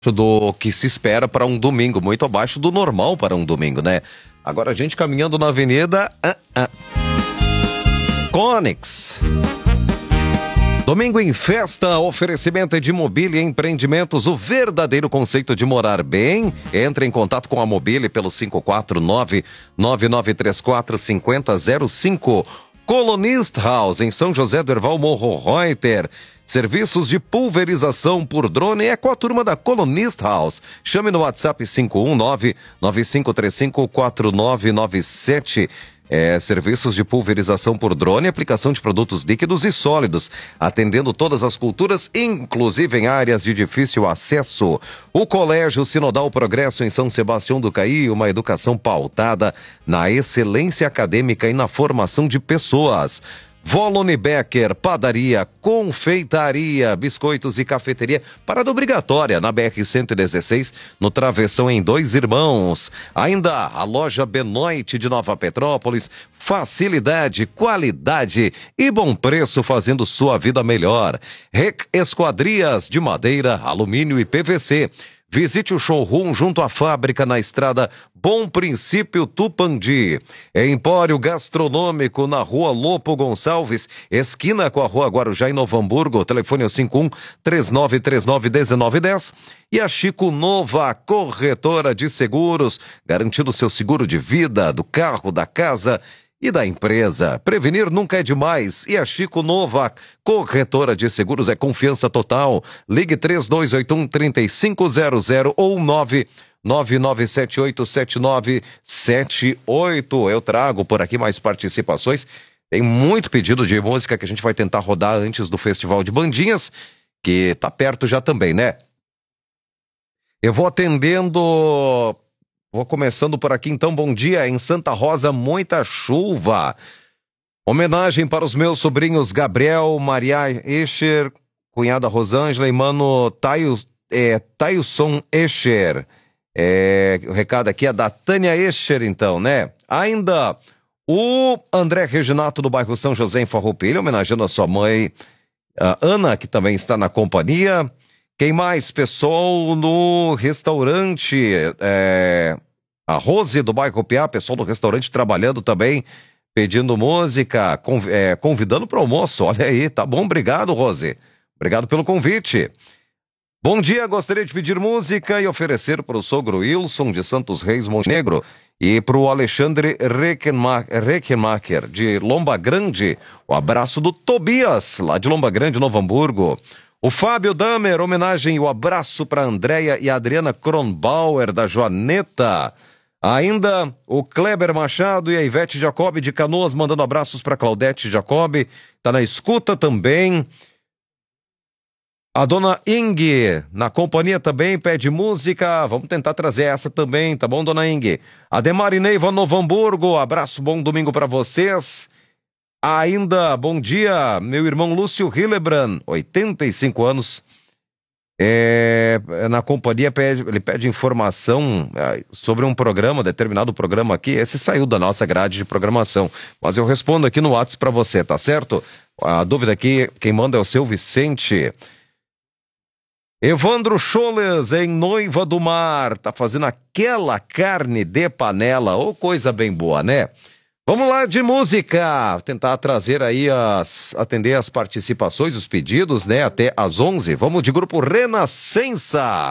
do que se espera para um domingo, muito abaixo do normal para um domingo, né? Agora a gente caminhando na avenida Conex. Domingo em festa, oferecimento de mobília e empreendimentos, o verdadeiro conceito de morar bem. Entre em contato com a Mobília pelo 549-9934-5005. Colonist House, em São José do Herval Morro Reuter. Serviços de pulverização por drone é com a turma da Colonist House. Chame no WhatsApp 519-9535-4997. Serviços de pulverização por drone, aplicação de produtos líquidos e sólidos, atendendo todas as culturas, inclusive em áreas de difícil acesso. O Colégio Sinodal Progresso em São Sebastião do Caí, uma educação pautada na excelência acadêmica e na formação de pessoas. Volone Becker, padaria, confeitaria, biscoitos e cafeteria, parada obrigatória na BR-116, no Travessão em Dois Irmãos. Ainda a loja Benoit de Nova Petrópolis, facilidade, qualidade e bom preço fazendo sua vida melhor. REC Esquadrias de madeira, alumínio e PVC. Visite o showroom junto à fábrica na estrada Bom Princípio Tupandi. Empório Gastronômico na Rua Lopo Gonçalves, esquina com a Rua Guarujá em Novo Hamburgo. Telefone é 51-3939-1910. E a Chico Nova, corretora de seguros, garantindo seu seguro de vida, do carro, da casa e da empresa. Prevenir nunca é demais. E a Chico Nova, corretora de seguros, é confiança total. Ligue 3281-3500 ou 999787978. Eu trago por aqui mais participações. Tem muito pedido de música que a gente vai tentar rodar antes do Festival de Bandinhas, que tá perto já também, né? Eu vou atendendo... Vou começando por aqui, então. Bom dia. Em Santa Rosa, muita chuva. Homenagem para os meus sobrinhos Gabriel, Maria Escher, cunhada Rosângela e mano Tailson Escher. O recado aqui é da Tânia Escher, então, né? Ainda o André Reginato do bairro São José em Farroupilha, homenageando a sua mãe, a Ana, que também está na companhia. Quem mais? Pessoal no restaurante, a Rose do bairro Piá, pessoal do restaurante trabalhando também, pedindo música, convidando para o almoço. Olha aí, tá bom? Obrigado, Rose. Obrigado pelo convite. Bom dia, gostaria de pedir música e oferecer para o sogro Wilson de Santos Reis Montenegro e para o Alexandre Reckenmacher de Lomba Grande. O abraço do Tobias, lá de Lomba Grande, Novo Hamburgo. O Fábio Damer, homenagem e o abraço para a Andréia e a Adriana Kronbauer, da Joaneta. Ainda o Kleber Machado e a Ivete Jacob de Canoas, mandando abraços para Claudete Jacob. Tá na escuta também. A dona Ingue, na companhia também, pede música. Vamos tentar trazer essa também, tá bom, dona Ingue? Ademar e Neiva, Novo Hamburgo, abraço, bom domingo para vocês. Ainda, bom dia, meu irmão Lúcio Hillebrand, 85 anos, na companhia, ele pede informação sobre um programa, determinado programa aqui. Esse saiu da nossa grade de programação, mas eu respondo aqui no WhatsApp para você, tá certo? A dúvida aqui, quem manda é o seu Vicente. Evandro Choles, em Noiva do Mar, tá fazendo aquela carne de panela, ou coisa bem boa, né? Vamos lá de música, tentar trazer aí atender as participações, os pedidos, né, até às 11. Vamos de grupo Renascença.